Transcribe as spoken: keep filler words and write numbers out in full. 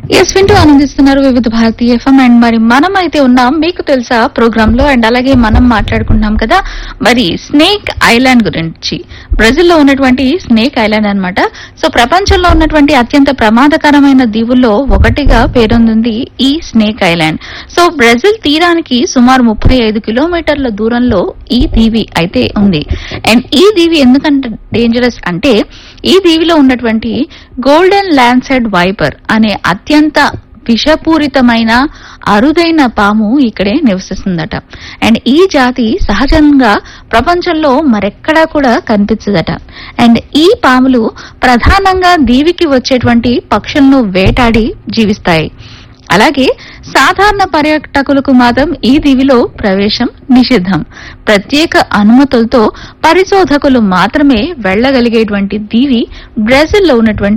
Yes వింటూ ఆనందిస్తున్నారు వివిధ భారతి ఎఫ్ఎం. అండ్ మరి మనం అయితే ఉన్నాం మీకు తెలుసా ప్రోగ్రామ్ లో. అండ్ అలాగే మనం మాట్లాడుకుంటున్నాం కదా మరి స్నేక్ ఐలాండ్ గురించి. బ్రెజిల్ లో ఉన్నటువంటి స్నేక్ ఐలాండ్ అన్నమాట. సో ప్రపంచంలో ఉన్నటువంటి అత్యంత ప్రమాదకరమైన దీవుల్లో ఒకటిగా పేరొందింది ఈ స్నేక్ ఐలాండ్. సో బ్రెజిల్ తీరానికి సుమారు ముప్పై ఐదు కిలోమీటర్ల దూరంలో ఈ దీవి అయితే ఉంది. అండ్ ఈ దీవి ఎందుకంటే డేంజరస్ అంటే ఈ దీవిలో ఉన్నటువంటి గోల్డెన్ ల్యాన్సెడ్ వైపర్ అనే అత్యంత విషపూరితమైన అరుదైన పాము ఇక్కడే నివసిస్తుందట. అండ్ ఈ జాతి సహజంగా ప్రపంచంలో మరెక్కడా కూడా కనిపించదట. అండ్ ఈ పాములు ప్రధానంగా దీవికి వచ్చేటువంటి పక్షులను వేటాడి జీవిస్తాయి. అలాగే సాధారణ పర్యాటకులకు మాత్రం ఈ దీవిలో ప్రవేశం నిషిద్ధం. ప్రత్యేక అనుమతులతో పరిశోధకులు మాత్రమే వెళ్లగలిగేటువంటి దీవి బ్రెజిల్లో ఉన్నటువంటి